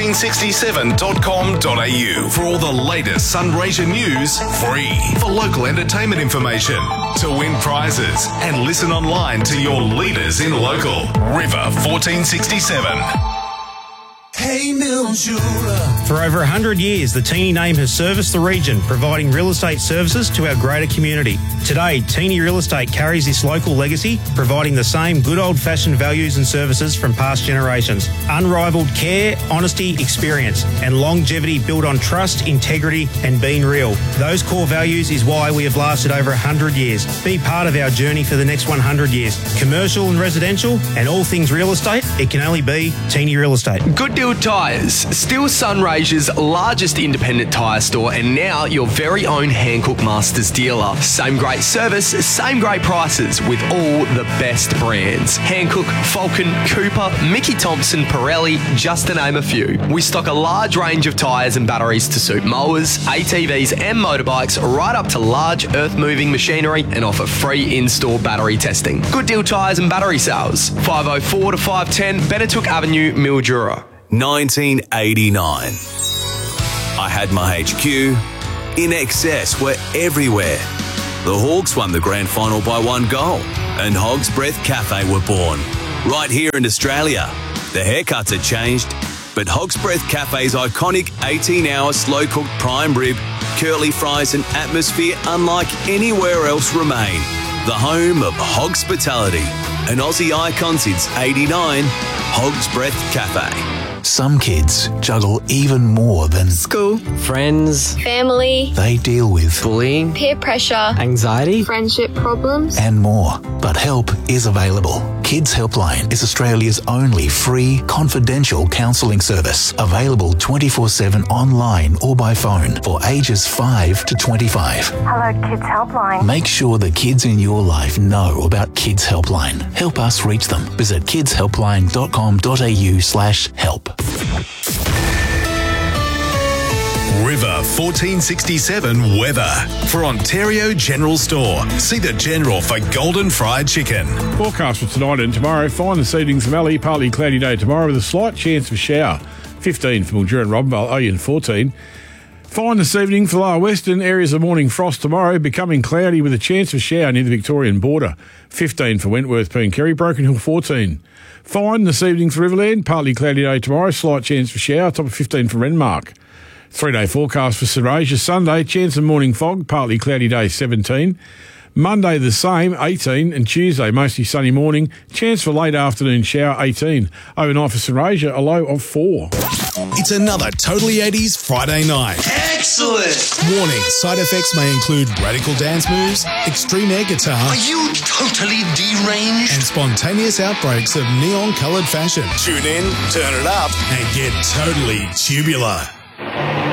river1467.com.au for all the latest Sunraysia news, free. For local entertainment information, to win prizes, and listen online to your leaders in local. River 1467. Hey, Mildura. For over 100 years, the Teeny name has serviced the region, providing real estate services to our greater community. Today, Teeny Real Estate carries this local legacy, providing the same good old-fashioned values and services from past generations. Unrivaled care, honesty, experience, and longevity built on trust, integrity, and being real. Those core values is why we have lasted over 100 years. Be part of our journey for the next 100 years. Commercial and residential, and all things real estate, it can only be Teeny Real Estate. Good Deal Tyres, still Sunraysia's largest independent tyre store, and now your very own Hankook Masters dealer. Same great service, same great prices with all the best brands. Hankook, Falcon, Cooper, Mickey Thompson, Pirelli, just to name a few. We stock a large range of tyres and batteries to suit mowers, ATVs and motorbikes, right up to large earth-moving machinery, and offer free in-store battery testing. Good Deal Tyres and Battery Sales, 504 to 510 Benetook Avenue, Mildura. 1989. I had my HQ. In excess were everywhere. The Hawks won the grand final by 1 goal, and Hog's Breath Cafe were born. Right here in Australia. The haircuts had changed, but Hog's Breath Cafe's iconic 18-hour slow-cooked prime rib, curly fries and atmosphere unlike anywhere else remain. The home of Hogspitality, an Aussie icon since 89, Hog's Breath Cafe. Some kids juggle even more than school, friends, family. They deal with bullying, peer pressure, anxiety, friendship problems, and more. But help is available. Kids Helpline is Australia's only free, confidential counselling service. Available 24/7 online or by phone for ages 5 to 25. Hello, Kids Helpline. Make sure the kids in your life know about Kids Helpline. Help us reach them. Visit kidshelpline.com.au/help. River 1467 weather for Ontario General Store. See the General for golden fried chicken. Forecast for tonight and tomorrow. Fine this evening's Valley, partly cloudy day tomorrow with a slight chance of a shower. 15 for Mildura and Robinvale, Oyen 14. Fine this evening for Lower Western. Areas of morning frost tomorrow, becoming cloudy with a chance of a shower near the Victorian border. 15 for Wentworth, Pooncarie, Broken Hill 14. Fine this evening for Riverland, partly cloudy day tomorrow, slight chance for shower, top of 15 for Renmark. 3-day forecast for Sunraysia. Sunday, chance of morning fog, partly cloudy day 17. Monday the same, 18, and Tuesday mostly sunny morning, chance for late afternoon shower 18. Overnight for Sunraysia, a low of 4. It's another Totally 80s Friday night. Excellent. Warning, side effects may include radical dance moves, extreme air guitar, Are you totally deranged? and spontaneous outbreaks of neon-coloured fashion. Tune in, turn it up, and get totally tubular.